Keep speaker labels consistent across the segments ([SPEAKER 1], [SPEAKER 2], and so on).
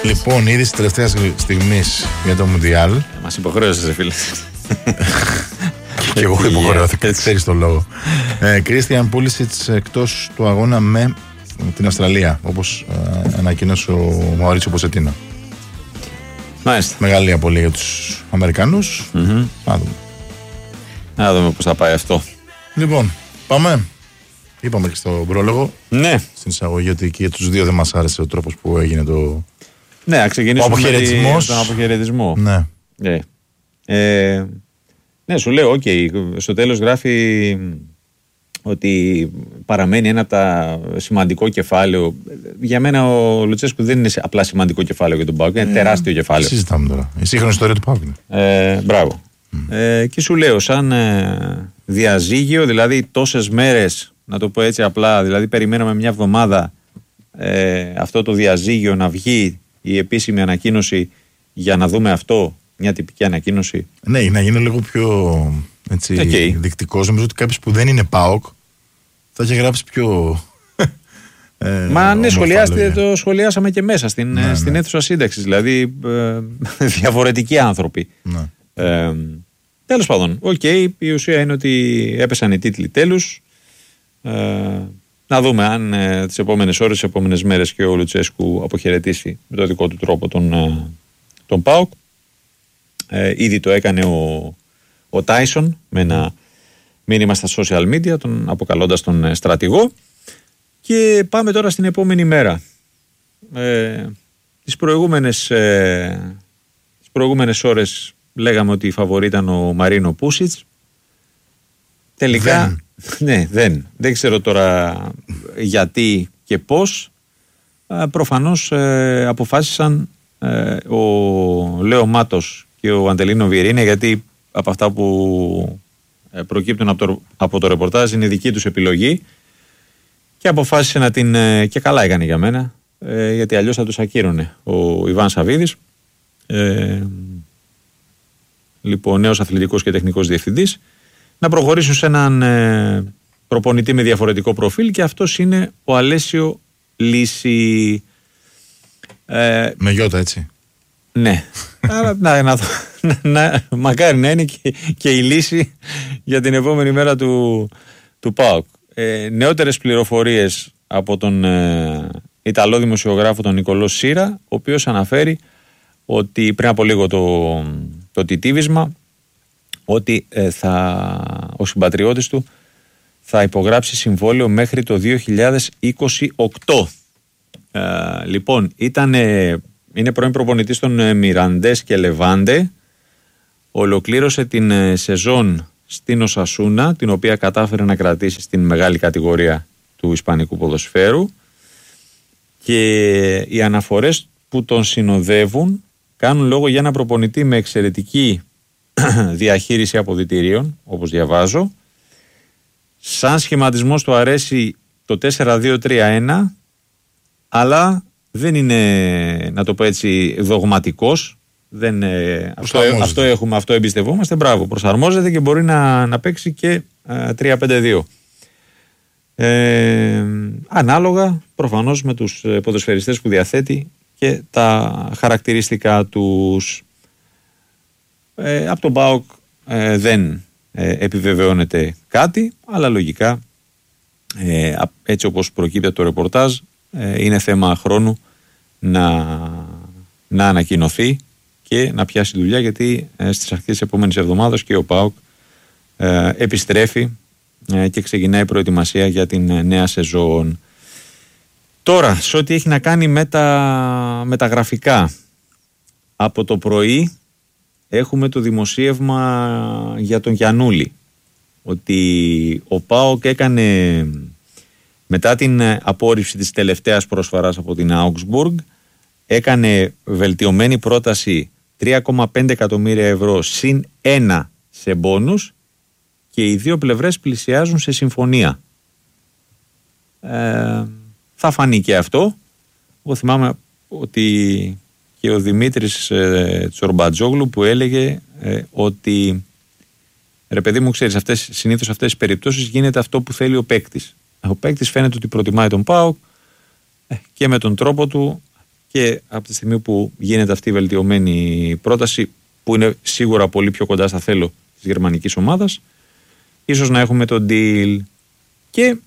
[SPEAKER 1] Λοιπόν, είδηση τελευταία στιγμή για το Μουντιάλ.
[SPEAKER 2] Μας υποχρέωσες, φίλε.
[SPEAKER 1] Και εγώ υποχρεώθηκα, ξέρεις τον λόγο. Κρίστιαν Πούλισιτς εκτός του αγώνα με την Αυστραλία, όπως ανακοίνωσε ο Μαουρίτσιο Ποτσετίνο.
[SPEAKER 2] Μάλιστα.
[SPEAKER 1] Μεγάλη απολύτω για τους Αμερικανούς.
[SPEAKER 2] Να δούμε πώς θα πάει αυτό.
[SPEAKER 1] Λοιπόν, πάμε. Είπαμε και στον πρόλογο.
[SPEAKER 2] Ναι.
[SPEAKER 1] Στην εισαγωγή ότι και τους δύο δεν μας άρεσε ο τρόπος που έγινε το.
[SPEAKER 2] Ναι, να ξεκινήσουμε με τον αποχαιρετισμό.
[SPEAKER 1] Ναι.
[SPEAKER 2] Ναι, σου λέω, στο τέλος γράφει ότι παραμένει ένα από τα σημαντικό κεφάλαιο. Για μένα ο Λουτσέσκου δεν είναι απλά σημαντικό κεφάλαιο για τον ΠΑΟΚ, είναι τεράστιο κεφάλαιο.
[SPEAKER 1] Συζητάμε τώρα. Η σύγχρονη ιστορία του ΠΑΟΚ.
[SPEAKER 2] Μπράβο. Και σου λέω, σαν διαζύγιο, δηλαδή τόσες μέρες, να το πω έτσι απλά, δηλαδή περιμέναμε μια εβδομάδα αυτό το διαζύγιο να βγει η επίσημη ανακοίνωση για να δούμε αυτό, μια τυπική ανακοίνωση. Ναι,
[SPEAKER 1] να γίνει λίγο πιο δεικτικός. Νομίζω ότι κάποιος που δεν είναι ΠΑΟΚ θα είχε γράψει πιο.
[SPEAKER 2] Μα ναι, το σχολιάσαμε και μέσα στην αίθουσα σύνταξης. Δηλαδή διαφορετικοί άνθρωποι.
[SPEAKER 1] Ναι.
[SPEAKER 2] Τέλος πάντων, η ουσία είναι ότι έπεσαν οι τίτλοι τέλους. Να δούμε αν τις επόμενες ώρες, τις επόμενες μέρες και ο Λουτσέσκου αποχαιρετήσει με το δικό του τρόπο τον ΠΑΟΚ. Ήδη το έκανε ο Τάισον με ένα μήνυμα στα social media, τον αποκαλώντας τον στρατηγό. Και πάμε τώρα στην επόμενη μέρα. Τις προηγούμενες ώρες λέγαμε ότι η φαβορί ήταν ο Μαρίνο Πούσιτς. Τελικά δεν ξέρω τώρα γιατί και πώς. Προφανώς αποφάσισαν ο Λέο Μάτος και ο Αντελίνο Βιερίνια, γιατί από αυτά που προκύπτουν από το ρεπορτάζ είναι δική τους επιλογή, και αποφάσισε να την. Και καλά έκανε για μένα, γιατί αλλιώς θα τους ακύρωνε ο Ιβάν Σαβίδης, λοιπόν, νέος αθλητικός και τεχνικός διευθυντής, να προχωρήσουν σε έναν προπονητή με διαφορετικό προφίλ, και αυτός είναι ο Αλέσιο Λύση.
[SPEAKER 1] Με γιώτα, έτσι.
[SPEAKER 2] Ναι. Μακάρι να είναι και η λύση για την επόμενη μέρα του ΠΑΟΚ. Νεότερες πληροφορίες από τον Ιταλό δημοσιογράφο τον Νικολό Σύρα, ο οποίος αναφέρει ότι πριν από λίγο το τιτίβισμα, ότι ο συμπατριώτης του θα υπογράψει συμβόλαιο μέχρι το 2028. Λοιπόν, είναι πρώην προπονητής των Μιραντές και Λεβάντε. Ολοκλήρωσε την σεζόν στην Οσασούνα, την οποία κατάφερε να κρατήσει στην μεγάλη κατηγορία του ισπανικού ποδοσφαίρου, και οι αναφορές που τον συνοδεύουν κάνουν λόγο για ένα προπονητή με εξαιρετική διαχείριση αποδυτηρίων, όπως διαβάζω. Σαν σχηματισμός του αρέσει το 4-2-3-1, αλλά δεν είναι, να το πω έτσι, δογματικός. Αυτό εμπιστευόμαστε. Μπράβο, προσαρμόζεται και μπορεί να παίξει και 3-5-2. Ανάλογα προφανώς με τους ποδοσφαιριστές που διαθέτει και τα χαρακτηριστικά τους. Από τον ΠΑΟΚ δεν επιβεβαιώνεται κάτι, αλλά λογικά, έτσι όπως προκύπτει από το ρεπορτάζ, είναι θέμα χρόνου να ανακοινωθεί και να πιάσει δουλειά, γιατί στις αρχές της επόμενης εβδομάδας και ο ΠΑΟΚ επιστρέφει και ξεκινάει προετοιμασία για την νέα σεζόν. Τώρα, σε ό,τι έχει να κάνει με τα γραφικά, από το πρωί έχουμε το δημοσίευμα για τον Γιαννούλη, ότι ο ΠΑΟΚ έκανε, μετά την απόρριψη της τελευταίας προσφοράς από την Augsburg, έκανε βελτιωμένη πρόταση 3,5 εκατομμύρια ευρώ συν 1 σε μπόνους, και οι δύο πλευρές πλησιάζουν σε συμφωνία. Θα φανεί και αυτό. Εγώ θυμάμαι ότι και ο Δημήτρης Τσορμπατζόγλου που έλεγε ότι, ρε παιδί μου, ξέρεις, συνήθως αυτές τις περιπτώσεις γίνεται αυτό που θέλει ο παίκτης. Ο παίκτης φαίνεται ότι προτιμάει τον ΠΑΟΚ και με τον τρόπο του και από τη στιγμή που γίνεται αυτή η βελτιωμένη πρόταση, που είναι σίγουρα πολύ πιο κοντά στα θέλω της γερμανικής ομάδας, ίσως να έχουμε το deal. Και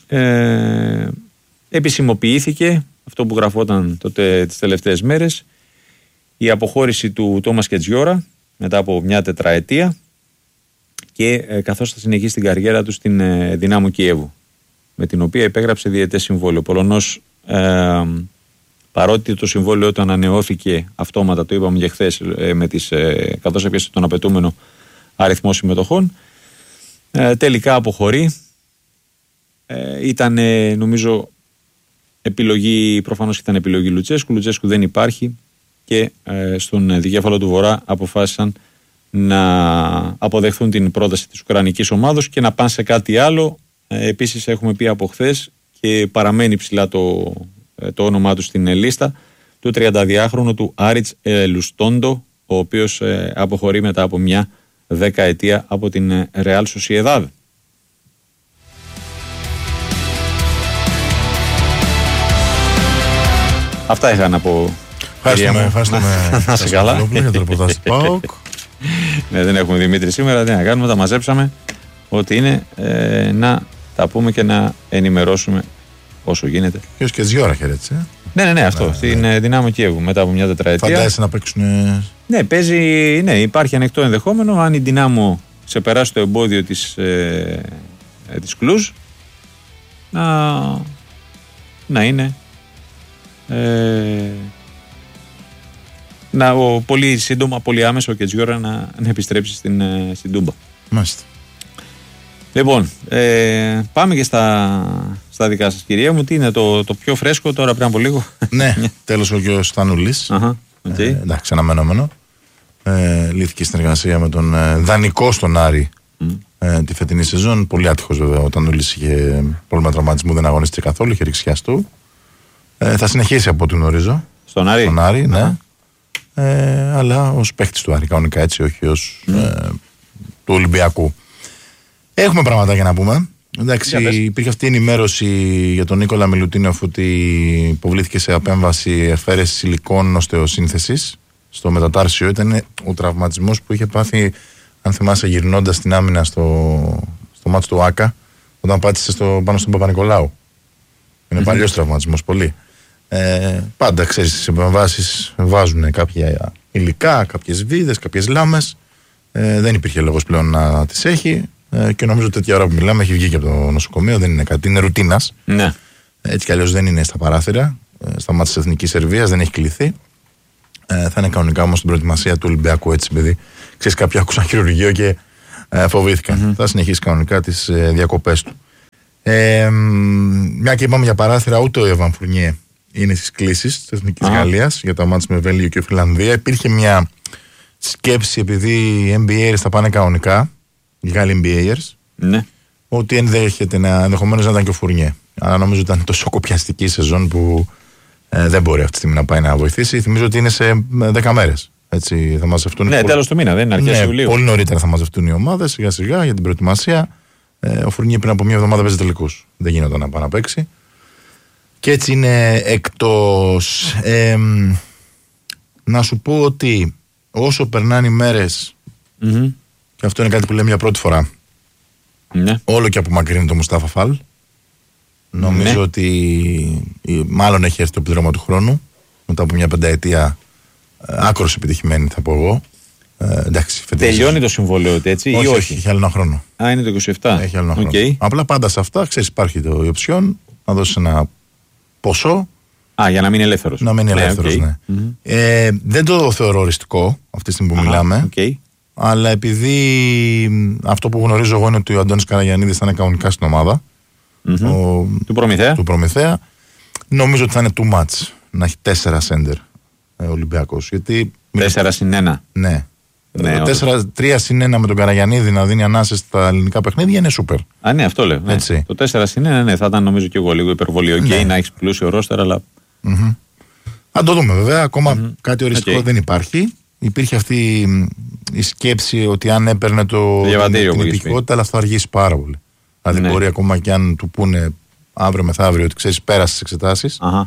[SPEAKER 2] επισημοποιήθηκε αυτό που γραφόταν τότε τις τελευταίες μέρες, η αποχώρηση του Τόμας Κετζιόρα μετά από μια τετραετία, και καθώς θα συνεχίσει την καριέρα του στην Δυνάμο Κιέβου, με την οποία υπέγραψε διετές συμβόλαιο. Ο Πολωνός, παρότι το συμβόλαιο του ανανεώθηκε αυτόματα, το είπαμε και χθες, καθώς έπιασε τον απαιτούμενο αριθμό συμμετοχών, τελικά αποχωρεί. Ήταν, νομίζω, επιλογή, προφανώς ήταν επιλογή Λουτσέσκου. Λουτσέσκου δεν υπάρχει και στον δικέφαλο του Βορρά αποφάσισαν να αποδεχθούν την πρόταση της Ουκρανικής ομάδος και να πάνε σε κάτι άλλο. Επίσης έχουμε πει από χθες και παραμένει ψηλά το όνομά του στην λίστα, του 32χρονου του Άριτς Λουστόντο, ο οποίος αποχωρεί μετά από μια 10ετία από την Ρεάλ Σοσιεδάδ. Αυτά είχα να πω.
[SPEAKER 1] Ευχαριστούμε.
[SPEAKER 2] Να σε καλά.
[SPEAKER 1] Για το ρεπορτάζ του ΠΑΟΚ.
[SPEAKER 2] Ναι, δεν έχουμε Δημήτρη σήμερα, τι να κάνουμε, τα μαζέψαμε. Ό,τι είναι, να τα πούμε και να ενημερώσουμε όσο γίνεται.
[SPEAKER 1] Και ως και 2 ώρα χαιρέτησε.
[SPEAKER 2] Ναι, αυτό. Στην Δυνάμο Κιέβου μετά από μια τετραετία.
[SPEAKER 1] Φαντάζεσαι να παίξουν.
[SPEAKER 2] Ναι, παίζει. Ναι, υπάρχει ανοιχτό ενδεχόμενο. Αν η Δυνάμο ξεπεράσει το εμπόδιο της Κλουζ, να είναι. Πολύ σύντομα, πολύ άμεσα ο Κετζιόρα να επιστρέψει στην Τούμπα.
[SPEAKER 1] Μάλιστα.
[SPEAKER 2] Λοιπόν, πάμε και στα δικά σας, κυρία μου. Τι είναι το πιο φρέσκο τώρα πριν από λίγο?
[SPEAKER 1] Ναι, τέλος ο κ. Στανούλης. Εντάξει, αναμενόμενο. Λύθηκε η συνεργασία με τον δανεικό στον Άρη τη φετινή σεζόν. Πολύ άτυχος βέβαια. Ο Στανούλης είχε πρόβλημα τραυματισμού, δεν αγωνίστηκε καθόλου, είχε ρίξει χιαστού. Θα συνεχίσει από ό,τι γνωρίζω.
[SPEAKER 2] Στον Άρη,
[SPEAKER 1] ναι. Αλλά ως παίχτης του Άρη, κανονικά, έτσι, όχι ως του Ολυμπιακού. Έχουμε πράγματα για να πούμε. Εντάξει, υπήρχε αυτή η ενημέρωση για τον Νίκολα Μιλουτίνοφ ότι υποβλήθηκε σε απέμβαση εφαίρεση υλικών οστεοσύνθεσης στο μετατάρσιο. Ήταν ο τραυματισμός που είχε πάθει, αν θυμάσαι, γυρνώντας στην άμυνα στο μάτσο του ΆΚΑ, όταν πάτησε πάνω στον Παπα-Νικολάου. Είναι παλιός τραυματισμός, πολύ. Πάντα, ξέρεις, στις επεμβάσεις βάζουν κάποια υλικά, κάποιες βίδες, κάποιες λάμες. Δεν υπήρχε λόγος πλέον να τις έχει. Και νομίζω ότι τέτοια ώρα που μιλάμε έχει βγει και από το νοσοκομείο. Δεν είναι κάτι, είναι ρουτίνας.
[SPEAKER 2] Ναι.
[SPEAKER 1] Έτσι κι αλλιώς δεν είναι στα παράθυρα. Στα μάτια της Εθνικής Σερβίας δεν έχει κληθεί. Θα είναι κανονικά όμως στην προετοιμασία του Ολυμπιακού, έτσι, επειδή ξέρεις, κάποιοι άκουσαν χειρουργείο και φοβήθηκαν. Θα συνεχίσει κανονικά τις διακοπές του. Μια και είπαμε για παράθυρα, ούτε ο Εβαν Φουρνιέ είναι στις κλήσεις της Εθνικής Γαλλίας για τα μάτς με Βέλγιο και Φιλανδία. Υπήρχε μια σκέψη, επειδή οι NBAers θα πάνε κανονικά, οι Γάλλοι NBAers,
[SPEAKER 2] ναι,
[SPEAKER 1] ότι ενδεχομένως να ήταν και ο Φουρνιέ. Αλλά νομίζω ότι ήταν τόσο κοπιαστική σεζόν που δεν μπορεί αυτή τη στιγμή να πάει να βοηθήσει. Θυμίζω ότι είναι σε 10 μέρες. Έτσι, θα μαζευτούν.
[SPEAKER 2] Ναι, τέλος του μήνα, δεν είναι αρχές Ιουλίου.
[SPEAKER 1] Πολύ νωρίτερα θα μαζευτούν οι ομάδες σιγά σιγά για την προετοιμασία. Ο Φουρνιέ πριν από μια εβδομάδα παίζει τελικούς. Δεν γίνονταν να πάει να παίξει. Και έτσι είναι εκτός. Να σου πω ότι όσο περνάνε οι μέρες, και αυτό είναι κάτι που λέμε για πρώτη φορά, όλο και απομακρύνεται ο Μουστάφα Φαλ. Νομίζω ότι μάλλον έχει έρθει το επιδρόμα του χρόνου, μετά από μια πενταετία άκρως επιτυχημένη, θα πω εγώ. Εντάξει,
[SPEAKER 2] τελειώνει το συμβόλαιο, έτσι, ή όχι?
[SPEAKER 1] Έχει άλλο ένα χρόνο.
[SPEAKER 2] Είναι το 27.
[SPEAKER 1] Έχει άλλο ένα χρόνο. Απλά πάντα σε αυτά, ξέρεις, υπάρχει η οψιόν να δώσει ένα ποσό.
[SPEAKER 2] Για να μείνει ελεύθερος.
[SPEAKER 1] Να μείνει ελεύθερος, ναι. Δεν το θεωρώ οριστικό αυτή τη στιγμή που μιλάμε. Αλλά επειδή αυτό που γνωρίζω εγώ είναι ότι ο Αντώνης Καραγιαννίδης θα είναι κανονικά στην ομάδα του Προμηθέα, νομίζω ότι θα είναι too much να έχει 4 σέντερ Ολυμπιακός.
[SPEAKER 2] 4-1.
[SPEAKER 1] Ναι. 3-1 με τον Καραγιαννίδη να δίνει ανάσες στα ελληνικά παιχνίδια είναι σούπερ.
[SPEAKER 2] Ναι, αυτό λέω. Ναι. Το 4-1, ναι, θα ήταν νομίζω και εγώ λίγο υπερβολή. Να έχει πλούσιο ρόστερ, αλλά.
[SPEAKER 1] Αν το δούμε βέβαια. Ακόμα κάτι οριστικό δεν υπάρχει. Υπήρχε αυτή η σκέψη ότι αν έπαιρνε την επιτυχότητα, αλλά θα αργήσει πάρα πολύ. Δηλαδή μπορεί ακόμα και αν του πούνε αύριο μεθαύριο ότι ξέρεις, πέρασε τις εξετάσεις,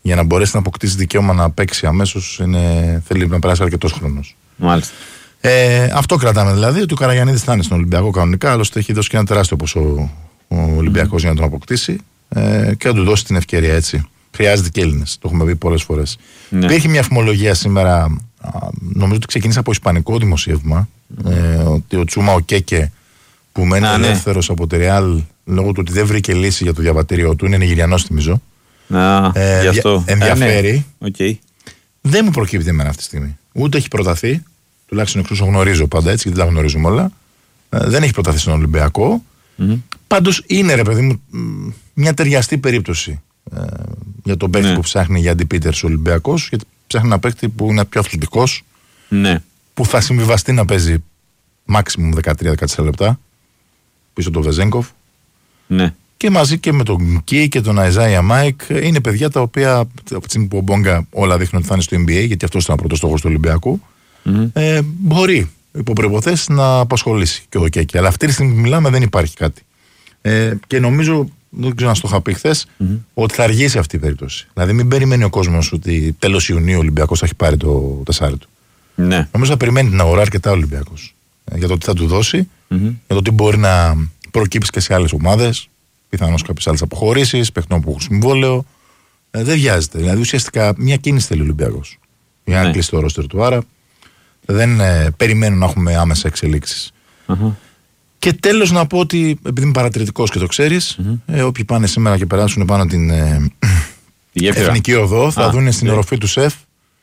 [SPEAKER 1] για να μπορέσει να αποκτήσει δικαίωμα να παίξει αμέσως θέλει να περάσει αρκετός χρόνος.
[SPEAKER 2] Μάλιστα.
[SPEAKER 1] Αυτό κρατάμε δηλαδή, ότι ο Καραγιαννίδης θα είναι στον Ολυμπιακό κανονικά, άλλωστε έχει δώσει και ένα τεράστιο ποσό ο Ολυμπιακός για να τον αποκτήσει και να του δώσει την ευκαιρία έτσι. Χρειάζεται και Έλληνες, το έχουμε πει πολλές φορές.
[SPEAKER 2] Ναι.
[SPEAKER 1] Υπήρχε μια φημολογία σήμερα, νομίζω ότι ξεκίνησε από ισπανικό δημοσίευμα, ότι ο Τσούμα ο Κέκε που μένει ελεύθερος από τη Ρεάλ λόγω του ότι δεν βρήκε λύση για το διαβατήριο του, είναι Νιγηριανός θυμίζω.
[SPEAKER 2] Γι' αυτό.
[SPEAKER 1] Ενδιαφέρει.
[SPEAKER 2] Ναι. Okay.
[SPEAKER 1] Δεν μου προκύπτει εμένα αυτή τη στιγμή. Ούτε έχει προταθεί, τουλάχιστον εξ όσων γνωρίζω πάντα έτσι, γιατί τα γνωρίζουμε όλα. Δεν έχει προταθεί στον Ολυμπιακό. Πάντως είναι ρε παιδί μου μια ταιριαστή περίπτωση για τον παίκτη που ψάχνει για αντιπίτερς ο Ολυμπιακός, γιατί ψάχνει ένα παίκτη που είναι πιο αθλητικός, που θα συμβιβαστεί να παίζει maximum 13-14 λεπτά πίσω τον Βεζέγκοφ.
[SPEAKER 2] Ναι.
[SPEAKER 1] Και μαζί και με τον Κι και τον Αϊζάια Μάικ είναι παιδιά τα οποία από τη στιγμή που ο Μπόγκα όλα δείχνουν ότι θα είναι στο NBA, γιατί αυτό ήταν ο πρώτος στόχος του Ολυμπιακού, μπορεί υπό προϋποθέσεις να απασχολήσει και ο Κέκη. Αλλά αυτή τη στιγμή που μιλάμε δεν υπάρχει κάτι. Και νομίζω, δεν ξέρω αν το είχα πει χθες, ότι θα αργήσει αυτή η περίπτωση. Δηλαδή μην περιμένει ο κόσμος ότι τέλος Ιουνίου ο Ολυμπιακός θα έχει πάρει το τεσάρι του.
[SPEAKER 2] Ναι.
[SPEAKER 1] Νομίζω θα περιμένει την αγορά αρκετά ο Ολυμπιακός για το τι θα του δώσει, για το τι μπορεί να προκύψει και σε άλλες ομάδες. Πιθανώς κάποιες άλλες αποχωρήσεις, παιχνών που έχουν συμβόλαιο. Δεν βιάζεται. Δηλαδή ουσιαστικά μια κίνηση θέλει ο Ολυμπιακός για να κλείσει το ρόστερ του. Άρα δεν περιμένουν να έχουμε άμεσα εξελίξεις. Και τέλος να πω ότι επειδή είμαι παρατηρητικός και το ξέρεις, όποιοι πάνε σήμερα και περάσουν πάνω την Εθνική Οδό θα δουν στην οροφή του ΣΕΦ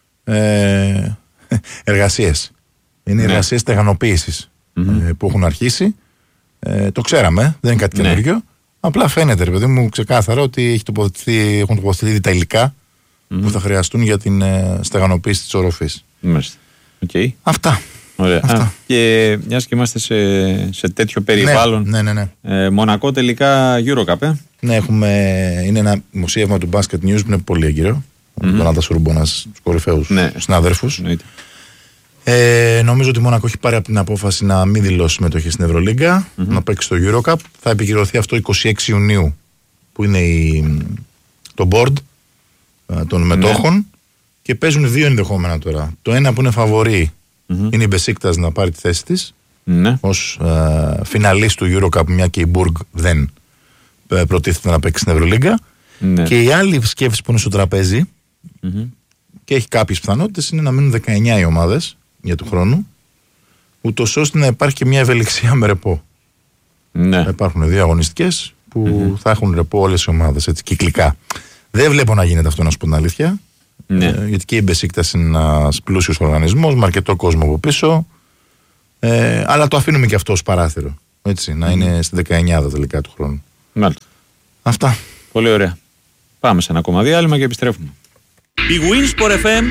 [SPEAKER 1] εργασίες. Είναι εργασίες στεγανοποίησης που έχουν αρχίσει. Το ξέραμε, δεν είναι κάτι καινούργιο. Απλά φαίνεται, ρε παιδί μου, ξεκάθαρα ότι έχουν τοποθετηθεί τα υλικά που θα χρειαστούν για την στεγανοποίηση της οροφής.
[SPEAKER 2] Okay.
[SPEAKER 1] Αυτά.
[SPEAKER 2] Ωραία.
[SPEAKER 1] Αυτά.
[SPEAKER 2] Και μιας και είμαστε σε τέτοιο περιβάλλον.
[SPEAKER 1] Ναι.
[SPEAKER 2] Μονακό τελικά Eurocup.
[SPEAKER 1] Ναι, είναι ένα δημοσίευμα του Basket News που είναι πολύ έγκυρο. Τον Άντα Σουρούμπο, ένας στους κορυφαίους συναδέρφους. Νομίζω ότι η Μονακό έχει πάρει από την απόφαση να μην δηλώσει συμμετοχή στην Ευρωλίγκα, να παίξει στο Eurocup. Θα επικυρωθεί αυτό 26 Ιουνίου, που είναι το board των μετόχων. Και παίζουν δύο ενδεχόμενα τώρα. Το ένα που είναι φαβορί είναι η Μπεσίκτας να πάρει τη θέση της ως φιναλίστ του Eurocup, μια και η Μπουργκ δεν προτίθεται να παίξει στην Ευρωλίγκα. Και η άλλη σκέψη που είναι στο τραπέζι και έχει κάποιες πιθανότητες είναι να μείνουν 19 οι ομάδες για του χρόνου, ούτως ώστε να υπάρχει και μια ευελιξία με ρεπό. Υπάρχουν δύο αγωνιστικές που θα έχουν ρεπό όλες οι ομάδες, έτσι κυκλικά. Δεν βλέπω να γίνεται αυτό, να σου πω την αλήθεια. Γιατί και η Μπεσίκτας είναι ένας πλούσιος οργανισμός με αρκετό κόσμο από πίσω. Αλλά το αφήνουμε και αυτό ως παράθυρο. Έτσι, να είναι στη 19 τελικά του χρόνου.
[SPEAKER 2] Μάλιστα.
[SPEAKER 1] Αυτά.
[SPEAKER 2] Πολύ ωραία. Πάμε σε ένα ακόμα διάλειμμα και επιστρέφουμε.
[SPEAKER 3] Η Winsport FM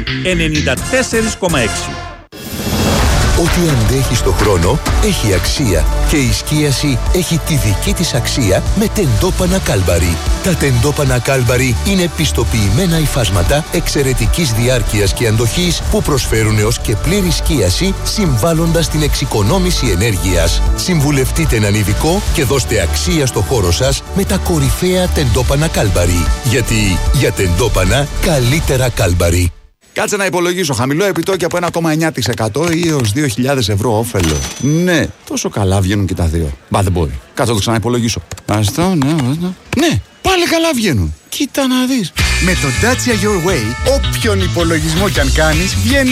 [SPEAKER 3] 94,6.
[SPEAKER 4] Ό,τι αντέχει στο χρόνο έχει αξία και η σκίαση έχει τη δική της αξία με τεντόπανα Κάλμπαρι. Τα τεντόπανα Κάλμπαρι είναι πιστοποιημένα υφάσματα εξαιρετικής διάρκειας και αντοχής που προσφέρουν έως και πλήρη σκίαση, συμβάλλοντας στην εξοικονόμηση ενέργειας. Συμβουλευτείτε έναν ειδικό και δώστε αξία στο χώρο σας με τα κορυφαία τεντόπανα Κάλμπαρι. Γιατί για τεντόπανα καλύτερα Κάλμπαρι.
[SPEAKER 5] Κάτσε να υπολογίσω. Χαμηλό επιτόκιο από 1,9% ή έως 2.000 ευρώ όφελο. Ναι, τόσο καλά βγαίνουν και τα δύο. Μπα, δεν μπορεί. Κάτσε να το ξαναυπολογίσω. Αυτό, ναι, πάλι καλά βγαίνουν. Κοίτα να δεις.
[SPEAKER 6] Με το Dacia Your Way, όποιον υπολογισμό κι αν κάνεις, βγαίνει